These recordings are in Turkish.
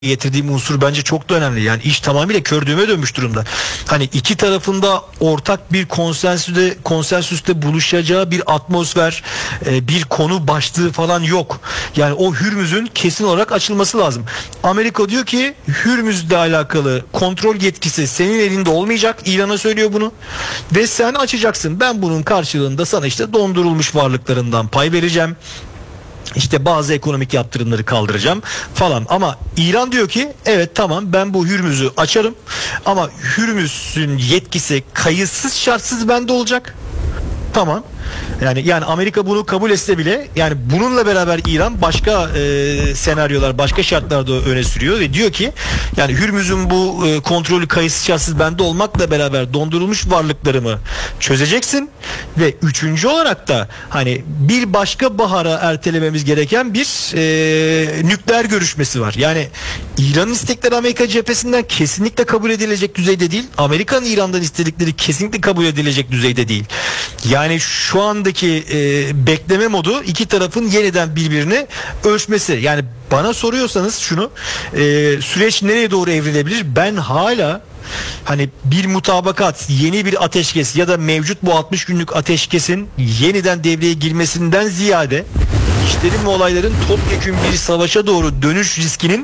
getirdiğim unsur bence çok da önemli. Yani iş tamamıyla kör düğme dönmüş durumda. Hani iki tarafında ortak bir konsensüste buluşacağı bir atmosfer, bir konu başlığı falan yok. Yani o Hürmüz'ün kesin olarak açılması lazım. Amerika diyor ki Hürmüz'le alakalı kontrol yetkisi senin elinde olmayacak. İran'a söylüyor bunu. Ve sen açacaksın. Ben bunun karşılığında sana işte dondurulmuş varlıklarından pay vereceğim. İşte bazı ekonomik yaptırımları kaldıracağım falan. Ama İran diyor ki evet tamam ben bu Hürmüz'ü açarım ama Hürmüz'ün yetkisi kayıtsız şartsız bende olacak. Tamam. Yani Amerika bunu kabul etse bile yani bununla beraber İran başka senaryolar, başka şartlarda öne sürüyor ve diyor ki yani Hürmüz'ün bu kontrolü kayıtsız şartsız bende olmakla beraber dondurulmuş varlıklarımı çözeceksin ve üçüncü olarak da hani bir başka bahara ertelememiz gereken bir nükleer görüşmesi var. Yani İran'ın istekleri Amerika cephesinden kesinlikle kabul edilecek düzeyde değil. Amerika'nın İran'dan istedikleri kesinlikle kabul edilecek düzeyde değil. Yani şu andaki bekleme modu iki tarafın yeniden birbirini ölçmesi. Yani bana soruyorsanız şunu süreç nereye doğru evrilebilir? Ben hala hani bir mutabakat, yeni bir ateşkes ya da mevcut bu 60 günlük ateşkesin yeniden devreye girmesinden ziyade işlerin ve olayların topyekün bir savaşa doğru dönüş riskinin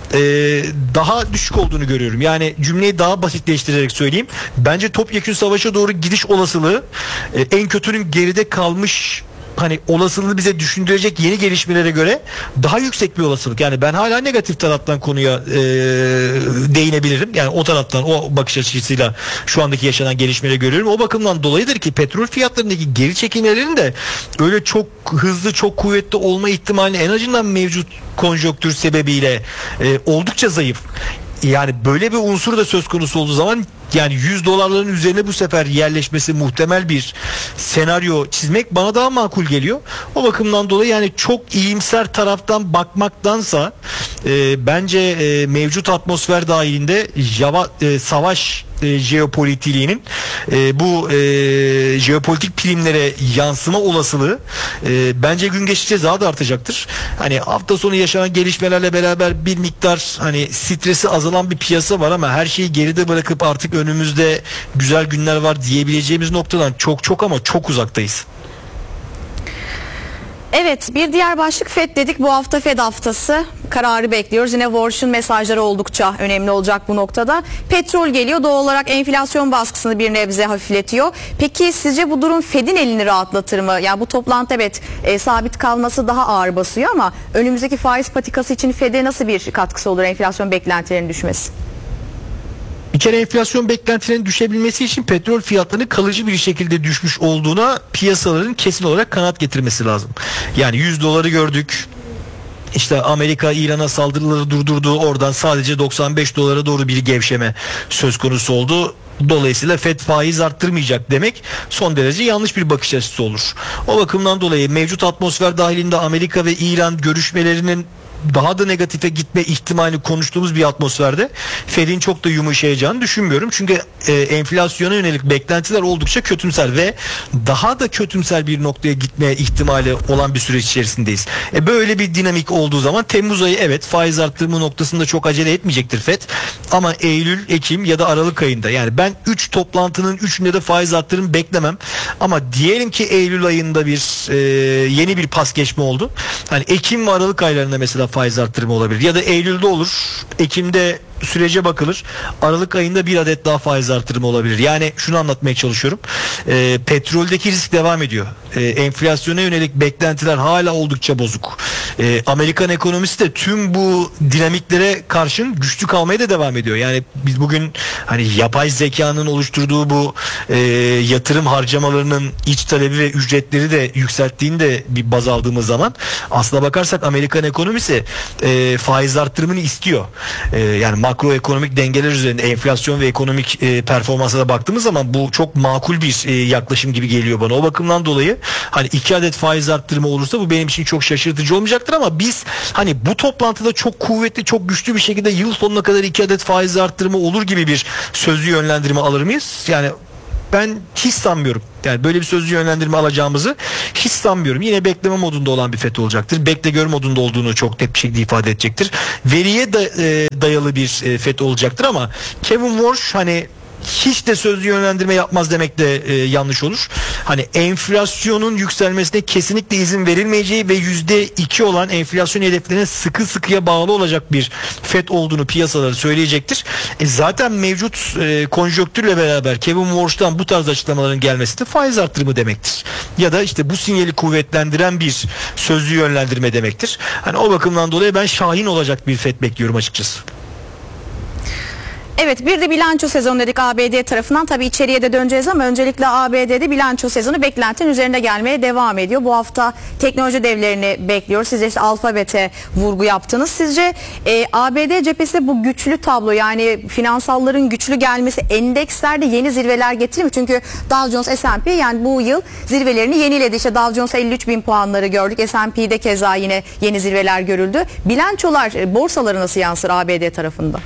daha düşük olduğunu görüyorum. Yani cümleyi daha basitleştirerek söyleyeyim. Bence topyekün savaşa doğru gidiş olasılığı en kötünün geride kalmış hani olasılığını bize düşündürecek yeni gelişmelere göre daha yüksek bir olasılık. Yani ben hala negatif taraftan konuya değinebilirim. Yani o taraftan o bakış açısıyla şu andaki yaşanan gelişmeleri görüyorum. O bakımdan dolayıdır ki petrol fiyatlarındaki geri çekilmelerin de öyle çok hızlı, çok kuvvetli olma ihtimali en azından mevcut konjonktür sebebiyle oldukça zayıf. Yani böyle bir unsur da söz konusu olduğu zaman yani 100 dolarların üzerine bu sefer yerleşmesi muhtemel bir senaryo çizmek bana daha makul geliyor. O bakımdan dolayı yani çok iyimser taraftan bakmaktansa bence mevcut atmosfer dahilinde savaş jeopolitiğinin bu jeopolitik primlere yansıma olasılığı bence gün geçtikçe daha da artacaktır. Hani hafta sonu yaşanan gelişmelerle beraber bir miktar hani stresi azalan bir piyasa var ama her şeyi geride bırakıp artık önümüzde güzel günler var diyebileceğimiz noktadan çok ama çok uzaktayız. Evet, bir diğer başlık FED dedik. Bu hafta FED haftası, kararı bekliyoruz. Yine Warsh'un mesajları oldukça önemli olacak bu noktada. Petrol geliyor, doğal olarak enflasyon baskısını bir nebze hafifletiyor. Peki sizce bu durum FED'in elini rahatlatır mı? Yani bu toplantı evet sabit kalması daha ağır basıyor ama önümüzdeki faiz patikası için FED'e nasıl bir katkısı olur enflasyon beklentilerinin düşmesi? Bir kere enflasyon beklentilerinin düşebilmesi için petrol fiyatlarının kalıcı bir şekilde düşmüş olduğuna piyasaların kesin olarak kanaat getirmesi lazım. Yani 100 doları gördük. İşte Amerika İran'a saldırıları durdurdu. Oradan sadece 95 dolara doğru bir gevşeme söz konusu oldu. Dolayısıyla FED faiz arttırmayacak demek son derece yanlış bir bakış açısı olur. O bakımdan dolayı mevcut atmosfer dahilinde Amerika ve İran görüşmelerinin daha da negatife gitme ihtimali konuştuğumuz bir atmosferde Fed'in çok da yumuşayacağını düşünmüyorum. Çünkü enflasyona yönelik beklentiler oldukça kötümser ve daha da kötümser bir noktaya gitme ihtimali olan bir süreç içerisindeyiz. Böyle bir dinamik olduğu zaman Temmuz ayı evet faiz arttırma noktasında çok acele etmeyecektir Fed. Ama Eylül, Ekim ya da Aralık ayında yani ben 3 toplantının 3'ünde de faiz arttırımı beklemem. Ama diyelim ki Eylül ayında yeni bir pas geçme oldu. Hani Ekim ve Aralık aylarında mesela faiz arttırımı olabilir. Ya da Eylül'de olur. Ekim'de sürece bakılır. Aralık ayında bir adet daha faiz artırımı olabilir. Yani şunu anlatmaya çalışıyorum. Petroldeki risk devam ediyor. Enflasyona yönelik beklentiler hala oldukça bozuk. Amerikan ekonomisi de tüm bu dinamiklere karşın güçlü kalmaya da devam ediyor. Yani biz bugün hani yapay zekanın oluşturduğu bu yatırım harcamalarının iç talebi ve ücretleri de yükselttiğini de bir baz aldığımız zaman aslına bakarsak Amerikan ekonomisi faiz artırımını istiyor. Yani makroekonomik dengeler üzerinde enflasyon ve ekonomik performansa da baktığımız zaman bu çok makul bir yaklaşım gibi geliyor bana. O bakımdan dolayı hani 2 adet faiz arttırma olursa bu benim için çok şaşırtıcı olmayacaktır ama biz hani bu toplantıda çok kuvvetli, çok güçlü bir şekilde yıl sonuna kadar 2 adet faiz arttırma olur gibi bir sözlü yönlendirme alır mıyız? Yani ben hiç sanmıyorum. Yani böyle bir sözlü yönlendirme alacağımızı hiç sanmıyorum. Yine bekleme modunda olan bir FED olacaktır. Bekle gör modunda olduğunu çok net bir şekilde ifade edecektir. Veriye dayalı bir FED olacaktır ama Kevin Warsh hani hiç de sözlü yönlendirme yapmaz demek de yanlış olur. Hani enflasyonun yükselmesine kesinlikle izin verilmeyeceği ve %2 olan enflasyon hedeflerine sıkı sıkıya bağlı olacak bir FED olduğunu piyasaları söyleyecektir. Zaten mevcut konjonktürle beraber Kevin Warsh'tan bu tarz açıklamaların gelmesi de faiz artırımı demektir. Ya da işte bu sinyali kuvvetlendiren bir sözlü yönlendirme demektir. Hani o bakımdan dolayı ben şahin olacak bir FED bekliyorum açıkçası. Evet, bir de bilanço sezonu dedik ABD tarafından. Tabii içeriye de döneceğiz ama öncelikle ABD'de bilanço sezonu beklentinin üzerinde gelmeye devam ediyor. Bu hafta teknoloji devlerini bekliyor. Siz de işte Alphabet'e vurgu yaptınız. Sizce ABD cephesinde bu güçlü tablo, yani finansalların güçlü gelmesi endekslerde yeni zirveler getirir mi? Çünkü Dow Jones, S&P yani bu yıl zirvelerini yeniledi. İşte Dow Jones 53 bin puanları gördük. S&P'de keza yine yeni zirveler görüldü. Bilançolar borsalara nasıl yansır ABD tarafında?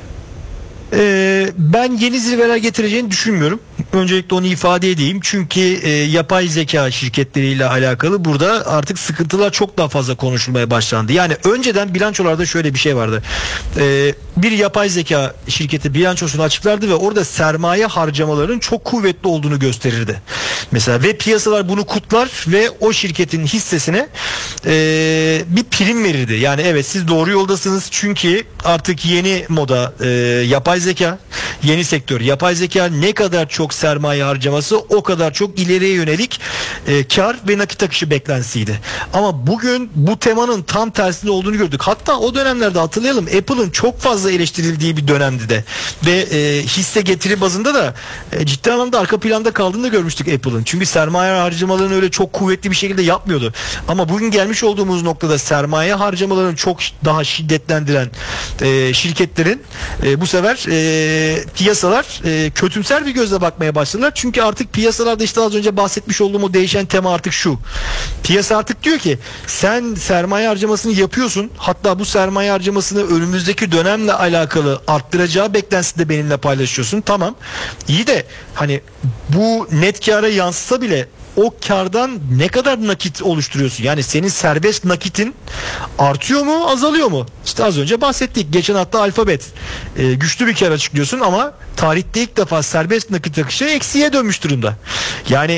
Ben yeni zirveler getireceğini düşünmüyorum. Öncelikle onu ifade edeyim. Çünkü yapay zeka şirketleriyle alakalı burada artık sıkıntılar çok daha fazla konuşulmaya başlandı. Yani önceden bilançolarda şöyle bir şey vardı. Bir yapay zeka şirketi bilançosunu açıklardı ve orada sermaye harcamaların çok kuvvetli olduğunu gösterirdi. Mesela ve piyasalar bunu kutlar ve o şirketin hissesine bir prim verirdi. Yani evet, siz doğru yoldasınız çünkü artık yeni moda yapay zeka, yeni sektör yapay zeka, ne kadar çok sermaye harcaması o kadar çok ileriye yönelik kar ve nakit akışı beklentisiydi. Ama bugün bu temanın tam tersinde olduğunu gördük. Hatta o dönemlerde hatırlayalım, Apple'ın çok fazla eleştirildiği bir dönemdi de ve hisse getiri bazında da ciddi anlamda arka planda kaldığını da görmüştük Apple'ın. Çünkü sermaye harcamalarını öyle çok kuvvetli bir şekilde yapmıyordu. Ama bugün gelmiş olduğumuz noktada sermaye harcamalarını çok daha şiddetlendiren şirketlerin bu sefer piyasalar kötümser bir gözle bakmaya başladılar. Çünkü artık piyasalarda işte az önce bahsetmiş olduğum o değişen tema artık şu. Piyasa artık diyor ki sen sermaye harcamasını yapıyorsun. Hatta bu sermaye harcamasını önümüzdeki dönemle alakalı arttıracağı beklentisi de benimle paylaşıyorsun. Tamam. İyi de hani bu net kâra yansısa bile o kardan ne kadar nakit oluşturuyorsun? Yani senin serbest nakitin artıyor mu, azalıyor mu? İşte az önce bahsettik. Geçen hafta Alphabet güçlü bir kar açıklıyorsun ama tarihte ilk defa serbest nakit akışı eksiye dönmüş durumda. Yani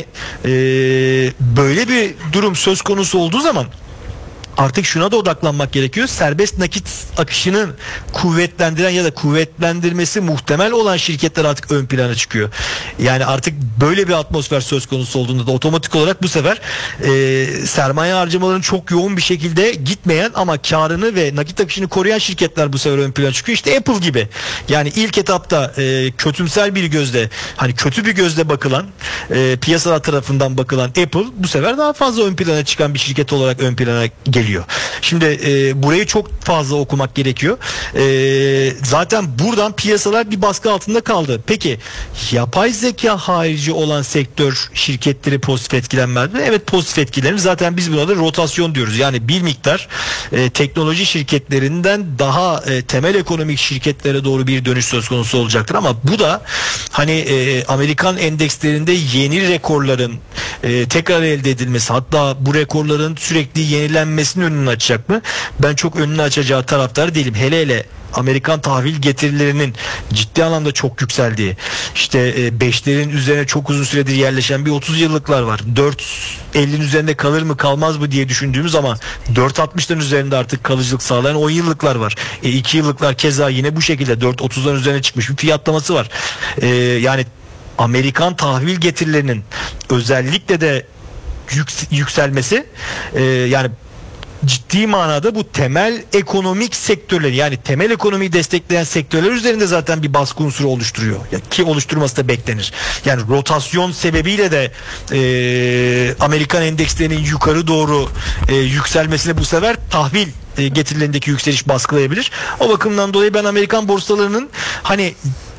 böyle bir durum söz konusu olduğu zaman artık şuna da odaklanmak gerekiyor. Serbest nakit akışını kuvvetlendiren ya da kuvvetlendirmesi muhtemel olan şirketler artık ön plana çıkıyor. Yani artık böyle bir atmosfer söz konusu olduğunda da otomatik olarak bu sefer sermaye harcamalarının çok yoğun bir şekilde gitmeyen ama karını ve nakit akışını koruyan şirketler bu sefer ön plana çıkıyor. İşte Apple gibi. Yani ilk etapta kötümser bir gözle, hani kötü bir gözle bakılan, piyasalar tarafından bakılan Apple bu sefer daha fazla ön plana çıkan bir şirket olarak ön plana geliyor. Şimdi burayı çok fazla okumak gerekiyor. Zaten buradan piyasalar bir baskı altında kaldı. Peki yapay zeka harici olan sektör şirketleri pozitif etkilenmez mi? Evet, pozitif etkilenir. Zaten biz buna da rotasyon diyoruz. Yani bir miktar teknoloji şirketlerinden daha temel ekonomik şirketlere doğru bir dönüş söz konusu olacaktır. Ama bu da hani Amerikan endekslerinde yeni rekorların tekrar elde edilmesi, hatta bu rekorların sürekli yenilenmesinin önünü açacak mı? Ben çok önünü açacağı taraftar değilim. Hele hele Amerikan tahvil getirilerinin ciddi anlamda çok yükseldiği, işte 5'lerin üzerine çok uzun süredir yerleşen bir 30 yıllıklar var. 4.50'nin üzerinde kalır mı kalmaz mı diye düşündüğümüz ama 4.60'ların üzerinde artık kalıcılık sağlayan 10 yıllıklar var. 2 yıllıklar keza yine bu şekilde 4.30'ların üzerine çıkmış bir fiyatlaması var. Yani Amerikan tahvil getirilerinin özellikle de yükselmesi yani ciddi manada bu temel ekonomik sektörleri, yani temel ekonomiyi destekleyen sektörler üzerinde zaten bir baskı unsuru oluşturuyor. Ki oluşturması da beklenir. Yani rotasyon sebebiyle de Amerikan endekslerinin yukarı doğru yükselmesine bu sefer tahvil getirilerindeki yükseliş baskılayabilir. O bakımdan dolayı ben Amerikan borsalarının hani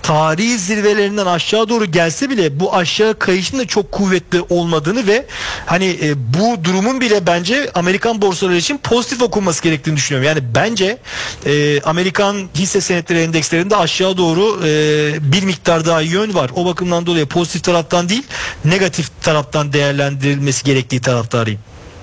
tarihi zirvelerinden aşağı doğru gelse bile bu aşağı kayışın da çok kuvvetli olmadığını ve hani bu durumun bile bence Amerikan borsaları için pozitif okunması gerektiğini düşünüyorum. Yani bence Amerikan hisse senetleri endekslerinde aşağı doğru bir miktar daha yön var. O bakımdan dolayı pozitif taraftan değil, negatif taraftan değerlendirilmesi gerektiği taraftarıyım.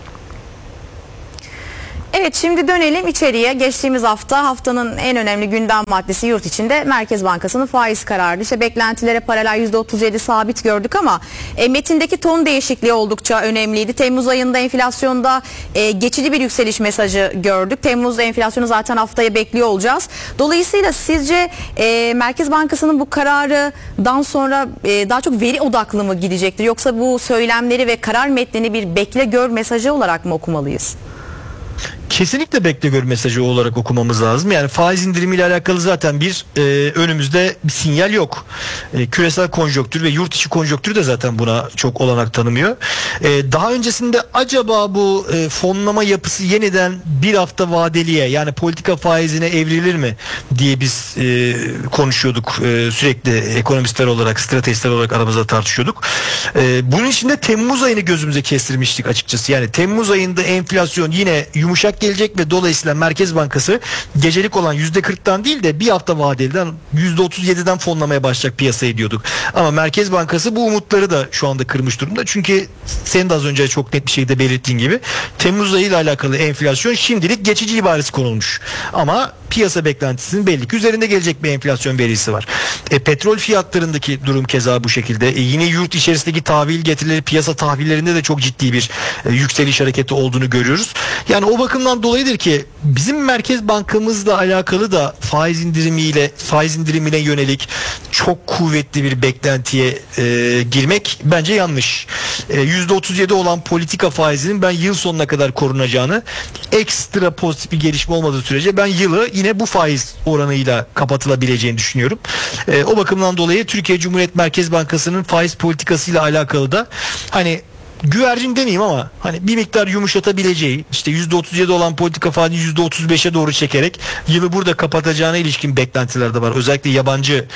Evet, şimdi dönelim içeriye. Geçtiğimiz haftanın en önemli gündem maddesi yurt içinde Merkez Bankası'nın faiz kararı. İşte beklentilere paralel %37 sabit gördük ama metindeki ton değişikliği oldukça önemliydi. Temmuz ayında enflasyonda geçici bir yükseliş mesajı gördük. Temmuz enflasyonu zaten haftaya bekliyor olacağız. Dolayısıyla sizce Merkez Bankası'nın bu kararından sonra daha çok veri odaklı mı gidecektir? Yoksa bu söylemleri ve karar metnini bir bekle gör mesajı olarak mı okumalıyız? Kesinlikle bekle gör mesajı olarak okumamız lazım. Yani faiz indirimiyle alakalı zaten önümüzde bir sinyal yok. Küresel konjonktür ve yurt içi konjonktür de zaten buna çok olanak tanımıyor. Daha öncesinde acaba bu fonlama yapısı yeniden bir hafta vadeliye, yani politika faizine evrilir mi diye biz konuşuyorduk. Sürekli ekonomistler olarak, stratejistler olarak aramızda tartışıyorduk. Bunun için de Temmuz ayını gözümüze kestirmiştik açıkçası. Yani Temmuz ayında enflasyon yine yumuşak gelecek ve dolayısıyla Merkez Bankası gecelik olan %40'tan değil de bir hafta vadeliden %37'den fonlamaya başlayacak piyasayı diyorduk. Ama Merkez Bankası bu umutları da şu anda kırmış durumda. Çünkü senin de az önce çok net bir şekilde belirttiğin gibi Temmuz ayı ile alakalı enflasyon şimdilik geçici ibaresi konulmuş. Ama piyasa beklentisinin belli ki üzerinde gelecek bir enflasyon verisi var. Petrol fiyatlarındaki durum keza bu şekilde. Yine yurt içerisindeki tahvil getirileri, piyasa tahvillerinde de çok ciddi bir yükseliş hareketi olduğunu görüyoruz. Yani o bakımdan dolayıdır ki bizim Merkez Bankamızla alakalı da faiz indirimine yönelik çok kuvvetli bir beklentiye girmek bence yanlış. %37 olan politika faizinin ben yıl sonuna kadar korunacağını, ekstra pozitif bir gelişme olmadığı sürece ben yılı yine bu faiz oranıyla kapatılabileceğini düşünüyorum. O bakımdan dolayı Türkiye Cumhuriyet Merkez Bankası'nın faiz politikasıyla alakalı da hani güvercin demeyeyim ama hani bir miktar yumuşatabileceği, işte %37 olan politika faizini %35'e doğru çekerek yılı burada kapatacağına ilişkin beklentiler de var. Özellikle yabancı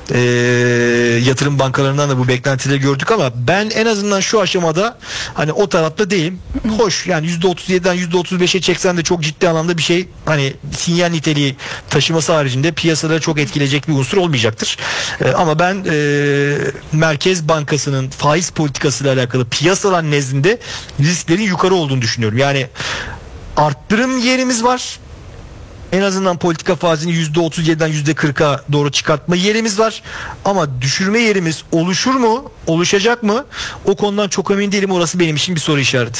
yatırım bankalarından da bu beklentileri gördük ama ben en azından şu aşamada hani o tarafta değilim. Hoş, yani %37'den %35'e çeksen de çok ciddi anlamda bir şey, hani sinyal niteliği taşıması haricinde piyasaları çok etkileyecek bir unsur olmayacaktır. Ama ben Merkez Bankası'nın faiz politikasıyla alakalı piyasalar nezdinde risklerin yukarı olduğunu düşünüyorum. Yani arttırım yerimiz var. En azından politika faizini %37'den %40'a doğru çıkartma yerimiz var. Ama düşürme yerimiz oluşur mu? Oluşacak mı? O konudan çok emin değilim. Orası benim için bir soru işareti.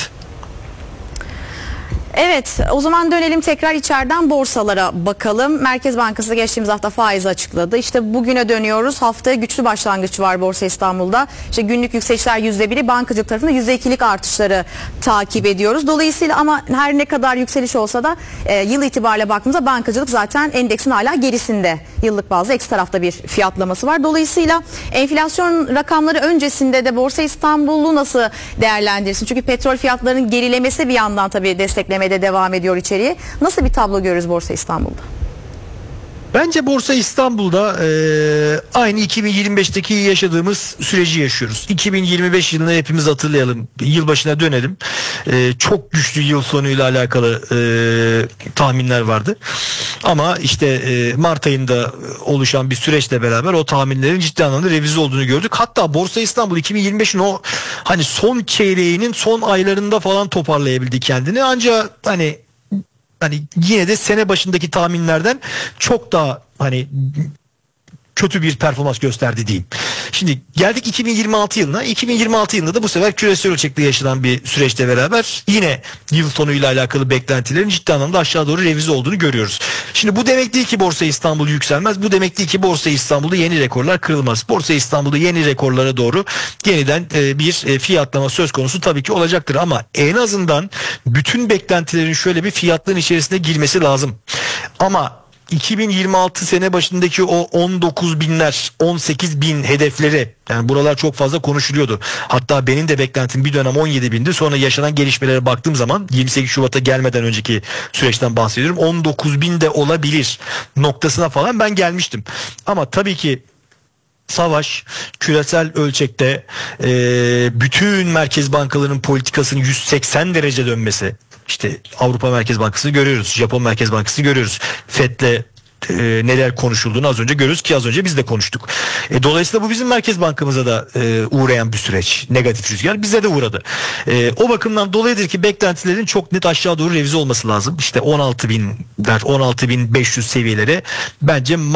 Evet, o zaman dönelim tekrar içeriden borsalara bakalım. Merkez Bankası geçtiğimiz hafta faizi açıkladı. İşte bugüne dönüyoruz. Haftaya güçlü başlangıç var Borsa İstanbul'da. İşte günlük yükselişler %1'i, bankacılık tarafında %2'lik artışları takip ediyoruz. Dolayısıyla ama her ne kadar yükseliş olsa da yıl itibariyle baktığımızda bankacılık zaten endeksin hala gerisinde. Yıllık bazda eksi tarafta bir fiyatlaması var. Dolayısıyla enflasyon rakamları öncesinde de Borsa İstanbul'u nasıl değerlendirirsin? Çünkü petrol fiyatlarının gerilemesi bir yandan tabii desteklemeye de devam ediyor içeriye. Nasıl bir tablo görürüz Borsa İstanbul'da? Bence Borsa İstanbul'da aynı 2025'teki yaşadığımız süreci yaşıyoruz. 2025 yılını hepimiz hatırlayalım. Yılbaşına dönelim. Çok güçlü yıl sonuyla alakalı tahminler vardı. Ama işte Mart ayında oluşan bir süreçle beraber o tahminlerin ciddi anlamda revize olduğunu gördük. Hatta Borsa İstanbul 2025'in o hani son çeyreğinin son aylarında falan toparlayabildi kendini. Ancak hani yine de sene başındaki tahminlerden çok daha hani kötü bir performans gösterdi diyeyim. Şimdi geldik 2026 yılına. 2026 yılında da bu sefer küresel ölçekte yaşanan bir süreçle beraber yine yıl sonuyla alakalı beklentilerin ciddi anlamda aşağı doğru revize olduğunu görüyoruz. Şimdi bu demek değil ki Borsa İstanbul yükselmez. Bu demek değil ki Borsa İstanbul'da yeni rekorlar kırılmaz. Borsa İstanbul'da yeni rekorlara doğru yeniden bir fiyatlama söz konusu tabii ki olacaktır. Ama en azından bütün beklentilerin şöyle bir fiyatlığın içerisine girmesi lazım. Ama 2026 sene başındaki o 19 binler, 18 bin hedefleri, yani buralar çok fazla konuşuluyordu. Hatta benim de beklentim bir dönem 17 bindi. Sonra yaşanan gelişmelere baktığım zaman 28 Şubat'a gelmeden önceki süreçten bahsediyorum. 19 bin de olabilir noktasına falan ben gelmiştim. Ama tabii ki savaş küresel ölçekte bütün merkez bankalarının politikasının 180 derece dönmesi. İşte Avrupa Merkez Bankası'nı görüyoruz. Japon Merkez Bankası'nı görüyoruz. FED'le neler konuşulduğunu az önce görüyoruz ki az önce biz de konuştuk. Dolayısıyla bu bizim Merkez Bankamıza da uğrayan bir süreç. Negatif rüzgar bize de uğradı. O bakımdan dolayıdır ki beklentilerin çok net aşağı doğru revize olması lazım. İşte 16.000'ler, 16.500 seviyeleri bence